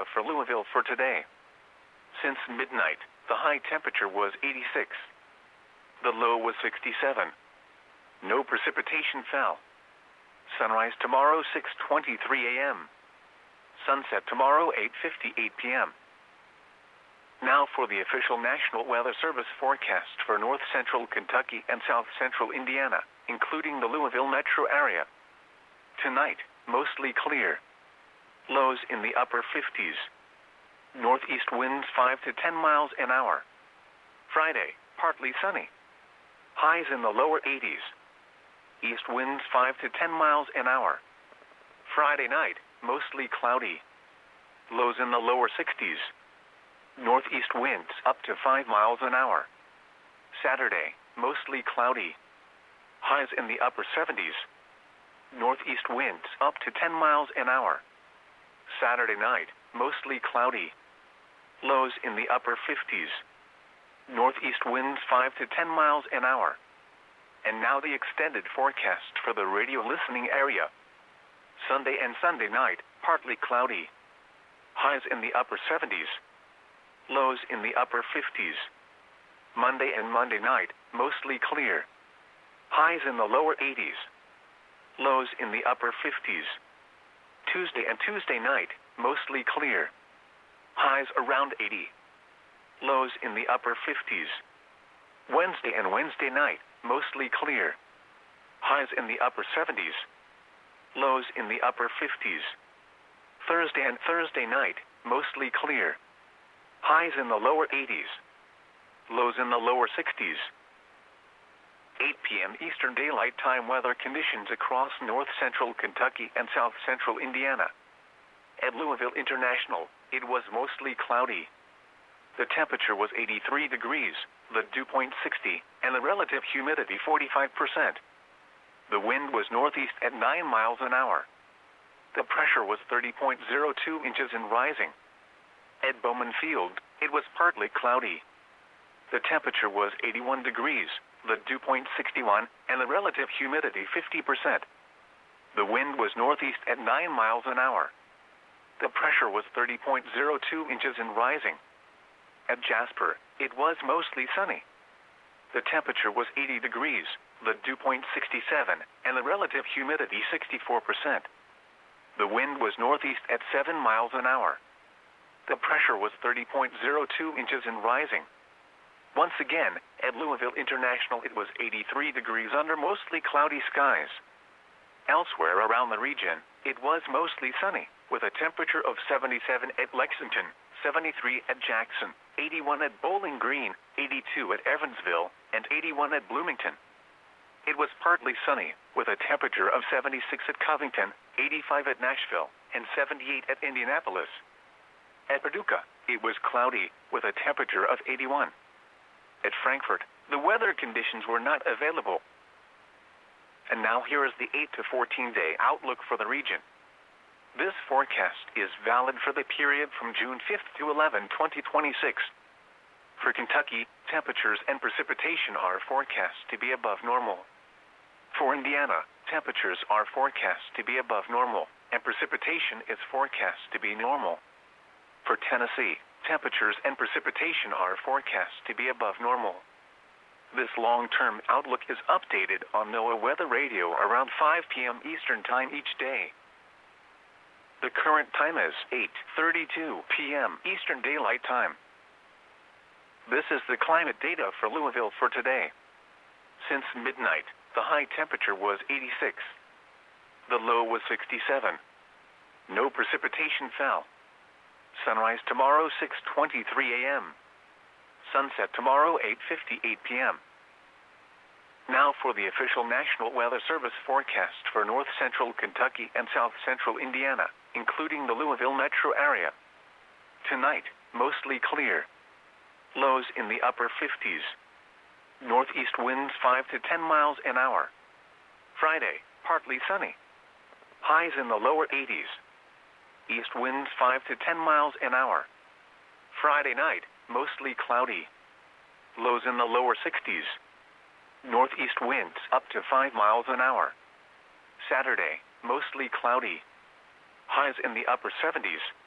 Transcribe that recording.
data for Louisville for today. Since midnight, the high temperature was 86. The low was 67. No precipitation fell. Sunrise tomorrow 6:23 a.m. Sunset tomorrow 8:58 p.m. Now for the official National Weather Service forecast for north central Kentucky and south central Indiana, including the Louisville metro area. Tonight, mostly clear. Lows in the upper 50s. Northeast winds 5 to 10 miles an hour. Friday, partly sunny. Highs in the lower 80s. East winds 5 to 10 miles an hour. Friday night, mostly cloudy. Lows in the lower 60s. Northeast winds up to 5 miles an hour. Saturday, mostly cloudy. Highs in the upper 70s. Northeast winds up to 10 miles an hour. Saturday night, mostly cloudy. Lows in the upper 50s. Northeast winds 5 to 10 miles an hour. And now the extended forecast for the radio listening area. Sunday and Sunday night, partly cloudy. Highs in the upper 70s. Lows in the upper 50s. Monday and Monday night, mostly clear. Highs in the lower 80s. Lows in the upper 50s. Tuesday and Tuesday night, mostly clear. Highs around 80. Lows in the upper 50s. Wednesday and Wednesday night, mostly clear. Highs in the upper 70s. Lows in the upper 50s. Thursday and Thursday night, mostly clear. Highs in the lower 80s. Lows in the lower 60s. 8 p.m. Eastern Daylight Time weather conditions across north central Kentucky and south central Indiana. At Louisville International, it was mostly cloudy. The temperature was 83 degrees, the dew point 60, and the relative humidity 45%. The wind was northeast at 9 miles an hour. The pressure was 30.02 inches and rising. At Bowman Field, it was partly cloudy. The temperature was 81 degrees, the dew point 61, and the relative humidity 50%. The wind was northeast at 9 miles an hour. The pressure was 30.02 inches and rising. At Jasper, it was mostly sunny. The temperature was 80 degrees, the dew point 67, and the relative humidity 64%. The wind was northeast at 7 miles an hour. The pressure was 30.02 inches and rising. Once again, at Louisville International it was 83 degrees under mostly cloudy skies. Elsewhere around the region, it was mostly sunny, with a temperature of 77 at Lexington, 73 at Jackson, 81 at Bowling Green, 82 at Evansville, and 81 at Bloomington. It was partly sunny, with a temperature of 76 at Covington, 85 at Nashville, and 78 at Indianapolis. At Paducah, it was cloudy, with a temperature of 81. At Frankfort, the weather conditions were not available. And now here is the 8 to 14-day outlook for the region. This forecast is valid for the period from June 5th to 11, 2026. For Kentucky, temperatures and precipitation are forecast to be above normal. For Indiana, temperatures are forecast to be above normal, and precipitation is forecast to be normal. For Tennessee, temperatures and precipitation are forecast to be above normal. This long-term outlook is updated on NOAA Weather Radio around 5 p.m. Eastern Time each day. The current time is 8:32 p.m. Eastern Daylight Time. This is the climate data for Louisville for today. Since midnight, the high temperature was 86. The low was 67. No precipitation fell. Sunrise tomorrow 6:23 a.m. Sunset tomorrow 8:58 p.m. Now for the official National Weather Service forecast for north central Kentucky and south central Indiana, including the Louisville metro area. Tonight, mostly clear. Lows in the upper 50s. Northeast winds 5 to 10 miles an hour. Friday, partly sunny. Highs in the lower 80s. East winds 5 to 10 miles an hour. Friday night, mostly cloudy. Lows in the lower 60s. Northeast winds up to 5 miles an hour. Saturday, mostly cloudy. Highs in the upper 70s.